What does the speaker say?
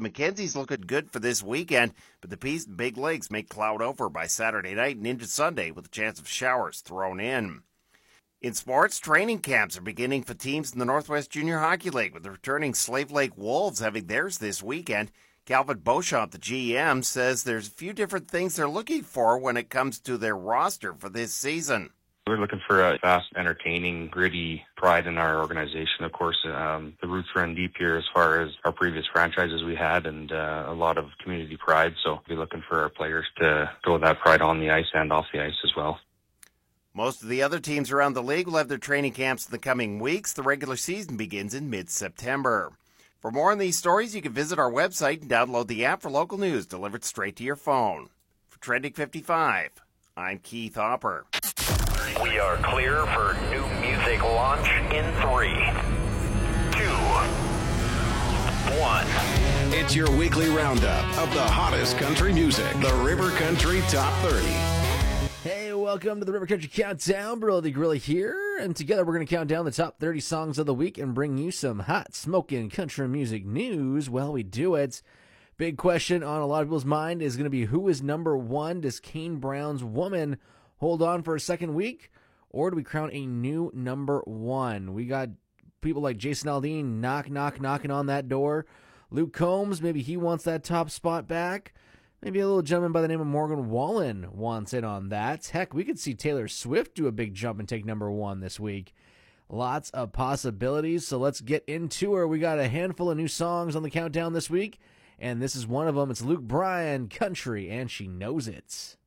Mackenzie's looking good for this weekend, but the Peas and Big Legs may cloud over by Saturday night and into Sunday with a chance of showers thrown in. In sports, training camps are beginning for teams in the Northwest Junior Hockey League, with the returning Slave Lake Wolves having theirs this weekend. Calvin Beauchamp, the GM, says there's a few different things they're looking for when it comes to their roster for this season. We're looking for a fast, entertaining, gritty pride in our organization. Of course, the roots run deep here as far as our previous franchises we had, and a lot of community pride. So we're looking for our players to show that pride on the ice and off the ice as well. Most of the other teams around the league will have their training camps in the coming weeks. The regular season begins in mid-September. For more on these stories, you can visit our website and download the app for local news delivered straight to your phone. For Trending 55, I'm Keith Hopper. We are clear for new music launch in 3, 2, 1. It's your weekly roundup of the hottest country music, the River Country Top 30. Hey, welcome to the River Country Countdown. Brody Gorilla here, and together we're going to count down the top 30 songs of the week and bring you some hot, smoking country music news while we do it. Big question on a lot of people's mind is going to be, who is number one? Does Kane Brown's Woman hold on for a second week, or do we crown a new number one? We got people like Jason Aldean knocking on that door. Luke Combs, maybe he wants that top spot back. Maybe a little gentleman by the name of Morgan Wallen wants in on that. Heck, we could see Taylor Swift do a big jump and take number one this week. Lots of possibilities, so let's get into her. We got a handful of new songs on the countdown this week, and this is one of them. It's Luke Bryan, Country, and She Knows It.